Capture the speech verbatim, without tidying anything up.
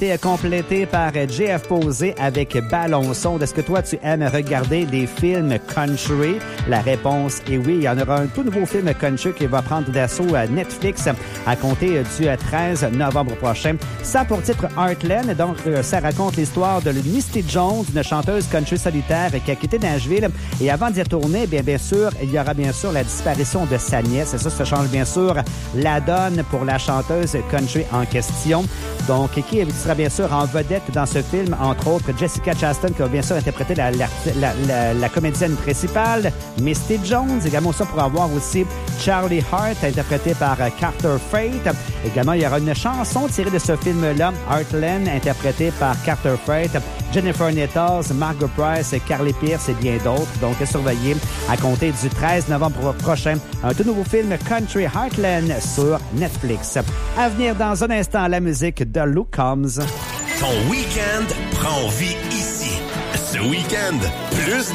été complété par J F Posé avec Ballon Sonde. Est-ce que toi, tu aimes regarder des films country? La réponse est oui. Il y en aura un tout nouveau film country qui va prendre d'assaut à Netflix à compter du treize novembre prochain. Ça pour titre Heartland. Donc, ça raconte l'histoire de Misty Jones, une chanteuse country solitaire qui a quitté Nashville. Et avant d'y retourner, bien, bien sûr, il y aura bien sûr la disparition de sa nièce. Et ça, ça change bien sûr la donne pour la chanteuse country en question. Donc, qui sera bien sûr en vedette dans ce film, entre autres Jessica Chastain, qui va bien sûr interpréter la, la, la, la, la comédienne principale, Misty Jones. Également, ça pour avoir aussi Charlie Hart, interprété par Carter Freight. Également, il y aura une chanson tirée de ce film-là, Heartland, interprétée par Carter Freight, Jennifer Nettles, Margot Price, Carly Pearce et bien d'autres. Donc, surveillez à compter du treize novembre prochain un tout nouveau film Country Heartland sur Netflix. À venir dans un instant, la musique de Luke Combs. Ton week-end prend vie ici. Ce week-end, plus